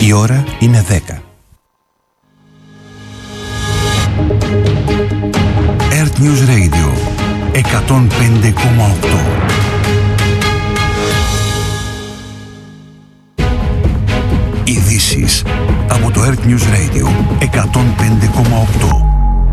Η ώρα είναι 10. Earth News Radio 105,8. Ειδήσεις από το Earth News Radio 105,8.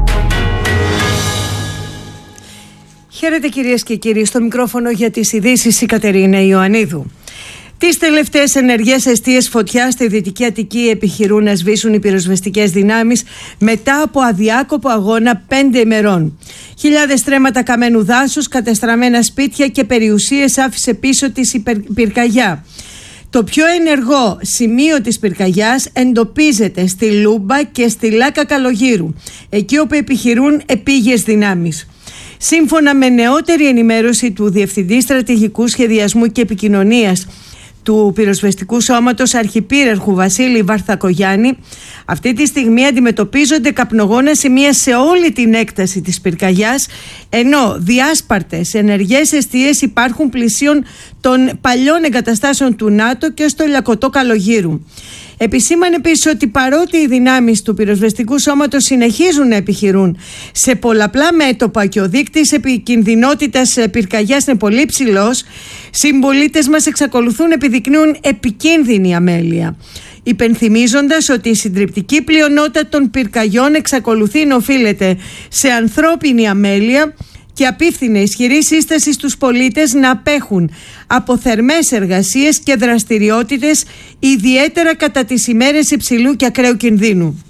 Χαίρετε κυρίες και κύριοι, στο μικρόφωνο για τις ειδήσεις η Κατερίνα Ιωαννίδου. Τις τελευταίες ενεργές εστίες φωτιάς στη Δυτική Αττική επιχειρούν να σβήσουν οι πυροσβεστικές δυνάμεις μετά από αδιάκοπο αγώνα 5 ημερών. Χιλιάδες στρέμματα καμένου δάσους, κατεστραμμένα σπίτια και περιουσίες άφησε πίσω της η πυρκαγιά. Το πιο ενεργό σημείο της πυρκαγιάς εντοπίζεται στη Λούμπα και στη Λάκα Καλογύρου, εκεί όπου επιχειρούν επίγειες δυνάμεις. Σύμφωνα με νεότερη ενημέρωση του Διευθυντή Στρατηγικού Σχεδιασμού και Επικοινωνίας του Πυροσβεστικού Σώματος Αρχιπύραρχου Βασίλη Βαρθακογιάννη, αυτή τη στιγμή αντιμετωπίζονται καπνογόνα σημεία σε όλη την έκταση της πυρκαγιάς, ενώ διάσπαρτες ενεργές εστίες υπάρχουν πλησίων των παλιών εγκαταστάσεων του ΝΑΤΟ και στο Λιακωτό Καλογύρου. Επισήμανε επίσης ότι παρότι οι δυνάμεις του Πυροσβεστικού Σώματος συνεχίζουν να επιχειρούν σε πολλαπλά μέτωπα και ο δείκτης επικινδυνότητας πυρκαγιάς είναι πολύ ψηλός, συμπολίτες μας εξακολουθούν να επιδεικνύουν επικίνδυνη αμέλεια, υπενθυμίζοντας ότι η συντριπτική πλειονότητα των πυρκαγιών εξακολουθεί να οφείλεται σε ανθρώπινη αμέλεια και απίφθινε ισχυρή σύσταση στους πολίτες να απέχουν από θερμές εργασίες και δραστηριότητες, ιδιαίτερα κατά τις ημέρες υψηλού και ακραίου κινδύνου.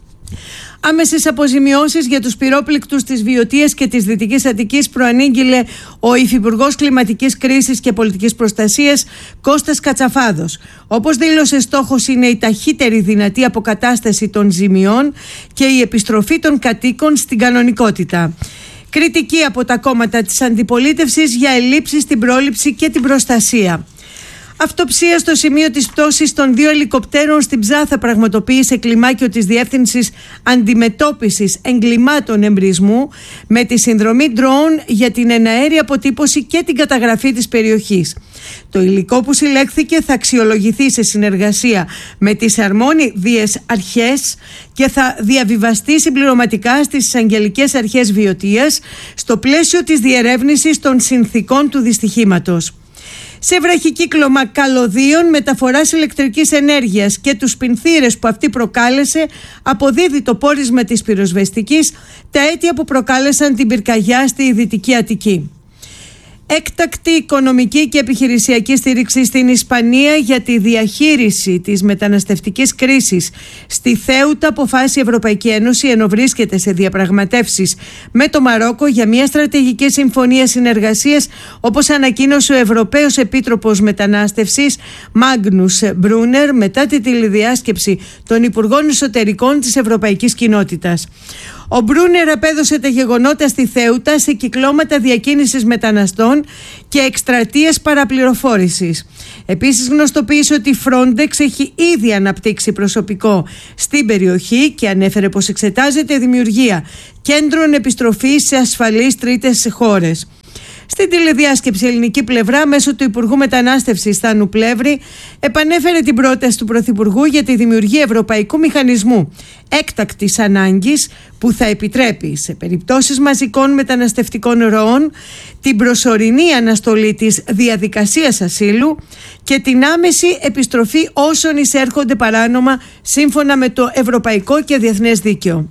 Άμεσες αποζημιώσεις για τους πυρόπληκτους της Βιωτίας και της Δυτικής Αττικής προανήγγειλε ο Υφυπουργός Κλιματικής Κρίσης και Πολιτικής Προστασίας Κώστας Κατσαφάδος. Όπως δήλωσε, στόχος είναι η ταχύτερη δυνατή αποκατάσταση των ζημιών και η επιστροφή των κατοίκων στην κανονικότητα. Κριτική από τα κόμματα της αντιπολίτευσης για ελλείψεις στην πρόληψη και την προστασία. Αυτοψία στο σημείο της πτώσης των 2 ελικοπτέρων στην Ψάθα πραγματοποίησε κλιμάκιο της Διεύθυνσης Αντιμετώπισης Εγκλημάτων Εμπρισμού με τη συνδρομή drone για την εναέρια αποτύπωση και την καταγραφή της περιοχής. Το υλικό που συλλέχθηκε θα αξιολογηθεί σε συνεργασία με τις αρμόδιες αρχές και θα διαβιβαστεί συμπληρωματικά στις εισαγγελικές αρχές Βιωτίας στο πλαίσιο της διερεύνησης των συνθηκών του δυστυχήματος. Σε βραχικύκλωμα καλωδίων μεταφοράς ηλεκτρικής ενέργειας και τους πινθύρες που αυτή προκάλεσε, αποδίδει το πόρισμα της πυροσβεστικής τα αίτια που προκάλεσαν την πυρκαγιά στη Δυτική Αττική. Έκτακτη οικονομική και επιχειρησιακή στήριξη στην Ισπανία για τη διαχείριση της μεταναστευτικής κρίσης στη Θέουτα αποφάσισε η Ευρωπαϊκή Ένωση, ενώ βρίσκεται σε διαπραγματεύσεις με το Μαρόκο για μια στρατηγική συμφωνία συνεργασίας, όπως ανακοίνωσε ο Ευρωπαίος Επίτροπος Μετανάστευσης Μάγνους Μπρούνερ μετά τη τηλεδιάσκεψη των Υπουργών Εσωτερικών της Ευρωπαϊκής Κοινότητας. Ο Μπρούνερ απέδωσε τα γεγονότα στη Θέουτα σε κυκλώματα διακίνησης μεταναστών και εκστρατείες παραπληροφόρησης. Επίσης γνωστοποίησε ότι η Frontex έχει ήδη αναπτύξει προσωπικό στην περιοχή και ανέφερε πως εξετάζεται η δημιουργία κέντρων επιστροφής σε ασφαλείς τρίτες χώρες. Στην τηλεδιάσκεψη η ελληνική πλευρά μέσω του Υπουργού Μετανάστευσης Θάνου Πλεύρη επανέφερε την πρόταση του Πρωθυπουργού για τη δημιουργία Ευρωπαϊκού Μηχανισμού Έκτακτης Ανάγκης που θα επιτρέπει σε περιπτώσεις μαζικών μεταναστευτικών ροών την προσωρινή αναστολή της διαδικασίας ασύλου και την άμεση επιστροφή όσων εισέρχονται παράνομα σύμφωνα με το ευρωπαϊκό και διεθνές δίκαιο.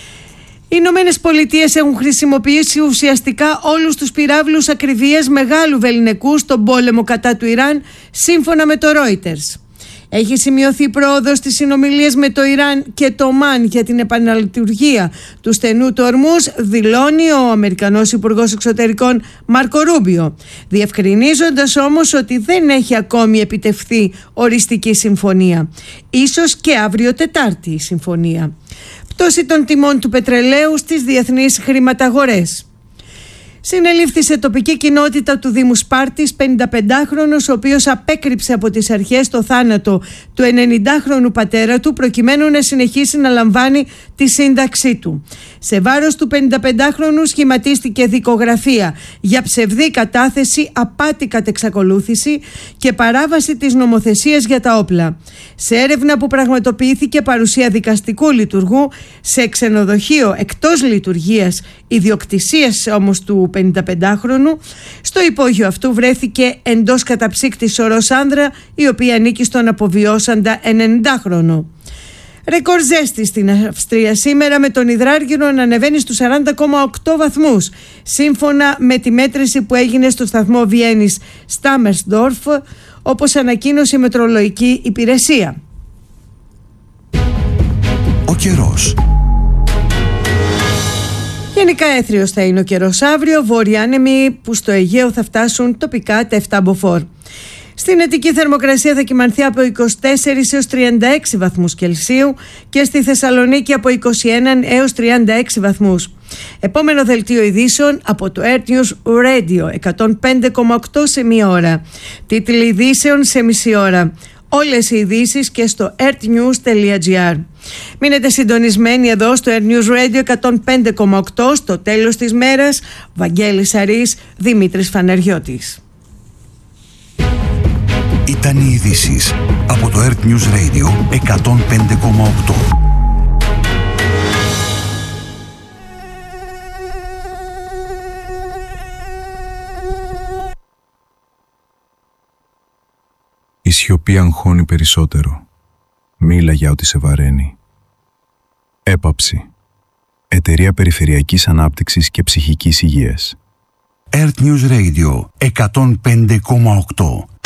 Οι Ηνωμένες Πολιτείες έχουν χρησιμοποιήσει ουσιαστικά όλους τους πυράβλους ακριβίας μεγάλου βεληνικού στον πόλεμο κατά του Ιράν, σύμφωνα με το Reuters. Έχει σημειωθεί πρόοδος στις συνομιλίες με το Ιράν και το Ομάν για την επαναλειτουργία του στενού του Ορμούζ, δηλώνει ο Αμερικανός Υπουργός Εξωτερικών Μάρκο Ρούμπιο, διευκρινίζοντας όμως ότι δεν έχει ακόμη επιτευχθεί οριστική συμφωνία. Ίσως και αύριο Τετάρτη η συμφωνία. Πτώση των τιμών του πετρελαίου στις διεθνείς χρηματαγορές. Συνελήφθη σε τοπική κοινότητα του Δήμου Σπάρτης 55χρονος, ο οποίος απέκρυψε από τις αρχές το θάνατο του 90χρονου πατέρα του προκειμένου να συνεχίσει να λαμβάνει τη σύνταξή του. Σε βάρος του 55χρονου σχηματίστηκε δικογραφία για ψευδή κατάθεση, απάτη κατ' εξακολούθηση και παράβαση της νομοθεσίας για τα όπλα. Σε έρευνα που πραγματοποιήθηκε παρουσία δικαστικού λειτουργού σε ξενοδοχείο εκτός λειτουργίας, ιδιοκτησίας όμως του 55χρονου, στο υπόγειο αυτού βρέθηκε εντός καταψύκτης σωρός άνδρα, η οποία ανήκει στον αποβιώσαντα 90χρονο. Ρεκόρ ζέστη στην Αυστρία σήμερα, με τον υδράργυρο να ανεβαίνει στους 40,8 βαθμούς, σύμφωνα με τη μέτρηση που έγινε στο σταθμό Βιέννης Στάμερσντορφ, όπως ανακοίνωσε η Μετρολογική Υπηρεσία. Ο καιρός. Γενικά έθριος θα είναι ο καιρός αύριο, βόρεια άνεμοι που στο Αιγαίο θα φτάσουν τοπικά τα 7 μποφόρ. Στην Αττική θερμοκρασία θα κυμανθεί από 24 έως 36 βαθμούς Κελσίου και στη Θεσσαλονίκη από 21 έως 36 βαθμούς. Επόμενο δελτίο ειδήσεων από το Earth News Radio 105,8 σε μία ώρα. Τίτλοι ειδήσεων σε μισή ώρα. Όλες οι ειδήσεις και στο earthnews.gr. Μείνετε συντονισμένοι εδώ στο Earth News Radio 105,8. Στο τέλος της μέρας, Βαγγέλης Αρής, Δημήτρης Φαναριώτης. Ήταν οι ειδήσεις από το Earth News Radio 105,8. Η σιωπή αγχώνει περισσότερο. Μίλα για ό,τι σε βαραίνει. Έπαψη. Εταιρεία Περιφερειακής Ανάπτυξης και Ψυχικής Υγείας. Earth News Radio 105,8.